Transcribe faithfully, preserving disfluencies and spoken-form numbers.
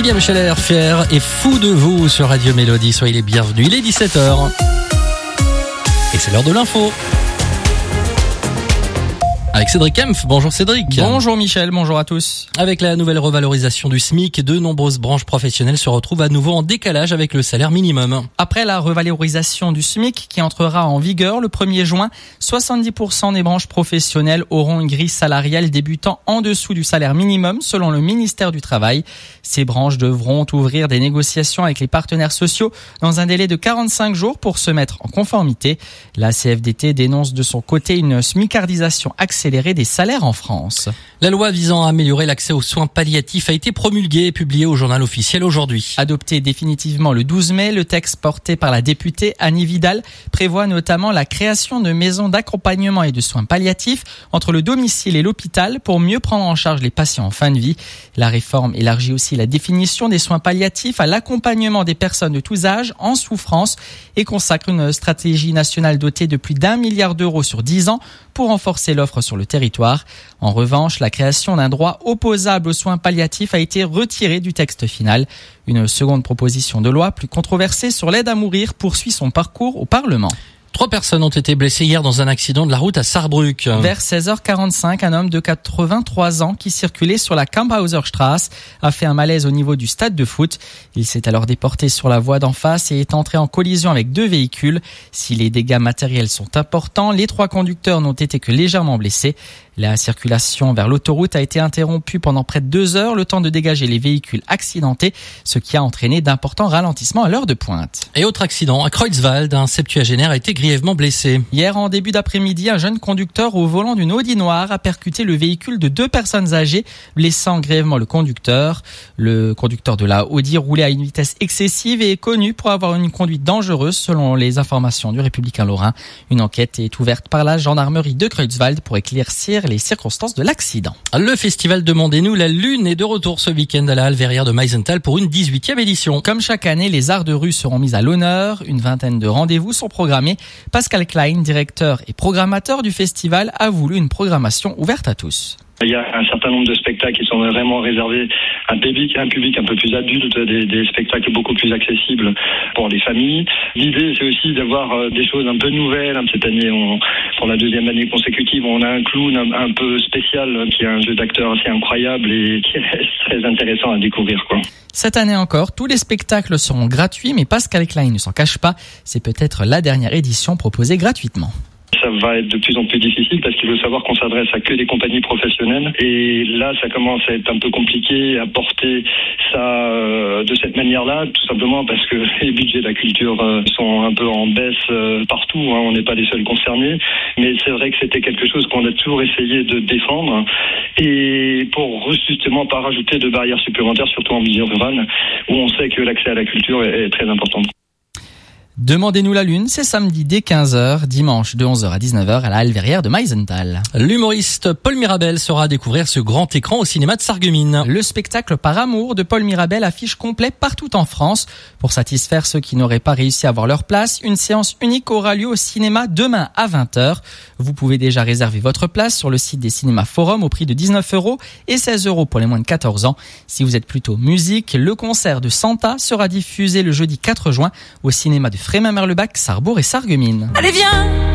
William Scheller, fier et fou de vous sur Radio Mélodie. Soyez les bienvenus. Il est dix-sept heures. Et c'est l'heure de l'info. Avec Cédric Kempf. Bonjour Cédric. Bonjour Michel, bonjour à tous. Avec la nouvelle revalorisation du SMIC, de nombreuses branches professionnelles se retrouvent à nouveau en décalage avec le salaire minimum. Après la revalorisation du SMIC qui entrera en vigueur le premier juin, soixante-dix pour cent des branches professionnelles auront une grille salariale débutant en dessous du salaire minimum selon le ministère du Travail. Ces branches devront ouvrir des négociations avec les partenaires sociaux dans un délai de quarante-cinq jours pour se mettre en conformité. La C F D T dénonce de son côté une smicardisation accélérée des salaires en France. La loi visant à améliorer l'accès aux soins palliatifs a été promulguée et publiée au journal officiel aujourd'hui. Adopté définitivement le douze mai, le texte porté par la députée Annie Vidal prévoit notamment la création de maisons d'accompagnement et de soins palliatifs entre le domicile et l'hôpital pour mieux prendre en charge les patients en fin de vie. La réforme élargit aussi la définition des soins palliatifs à l'accompagnement des personnes de tous âges en souffrance et consacre une stratégie nationale dotée de plus d'un milliard d'euros sur dix ans pour renforcer l'offre sur le territoire. En revanche, la création d'un droit opposable aux soins palliatifs a été retirée du texte final. Une seconde proposition de loi plus controversée sur l'aide à mourir poursuit son parcours au Parlement. Trois personnes ont été blessées hier dans un accident de la route à Sarrebruck. Vers seize heures quarante-cinq, un homme de quatre-vingt-trois ans qui circulait sur la Kampshauserstraße a fait un malaise au niveau du stade de foot. Il s'est alors déporté sur la voie d'en face et est entré en collision avec deux véhicules. Si les dégâts matériels sont importants, les trois conducteurs n'ont été que légèrement blessés. La circulation vers l'autoroute a été interrompue pendant près de deux heures, le temps de dégager les véhicules accidentés, ce qui a entraîné d'importants ralentissements à l'heure de pointe. Et autre accident, à Creutzwald, un septuagénaire a été grièvement blessé. Hier, en début d'après-midi, un jeune conducteur au volant d'une Audi noire a percuté le véhicule de deux personnes âgées, blessant grièvement le conducteur. Le conducteur de la Audi roulait à une vitesse excessive et est connu pour avoir une conduite dangereuse, selon les informations du Républicain Lorrain. Une enquête est ouverte par la gendarmerie de Creutzwald pour éclaircir les circonstances de l'accident. Le festival Demandez-nous la Lune est de retour ce week-end à la Halle Verrière de Meisenthal pour une dix-huitième édition. Comme chaque année, les arts de rue seront mis à l'honneur. Une vingtaine de rendez-vous sont programmés. Pascal Klein, directeur et programmateur du festival, a voulu une programmation ouverte à tous. Il y a un certain nombre de spectacles qui sont vraiment réservés à un public, un public un peu plus adulte, des, des spectacles beaucoup plus accessibles pour les familles. L'idée, c'est aussi d'avoir des choses un peu nouvelles. Cette année, on, pour la deuxième année consécutive, on a un clown un, un peu spécial qui a un jeu d'acteur assez incroyable et qui est très intéressant à découvrir, quoi. Cette année encore, tous les spectacles seront gratuits, mais Pascal Klein ne s'en cache pas. C'est peut-être la dernière édition proposée gratuitement. Ça va être de plus en plus difficile parce qu'il faut savoir qu'on s'adresse à que des compagnies professionnelles et là ça commence à être un peu compliqué à porter ça euh, de cette manière-là, tout simplement parce que les budgets de la culture euh, sont un peu en baisse euh, partout, hein, on n'est pas les seuls concernés, mais c'est vrai que c'était quelque chose qu'on a toujours essayé de défendre et pour justement pas rajouter de barrières supplémentaires, surtout en milieu rural où on sait que l'accès à la culture est, est très important. Demandez-nous la Lune, c'est samedi dès quinze heures, dimanche de onze heures à dix-neuf heures à la Halle Verrière de Meisenthal. L'humoriste Paul Mirabel sera à découvrir ce grand écran au cinéma de Sarreguemines. Le spectacle Par amour de Paul Mirabel affiche complet partout en France. Pour satisfaire ceux qui n'auraient pas réussi à avoir leur place, une séance unique aura lieu au cinéma demain à vingt heures. Vous pouvez déjà réserver votre place sur le site des cinémas Forum au prix de dix-neuf euros et seize euros pour les moins de quatorze ans. Si vous êtes plutôt musique, le concert de Santa sera diffusé le jeudi quatre juin au cinéma de Frémin-Merlebach, Sarrebourg et Sarreguemines. Allez, viens!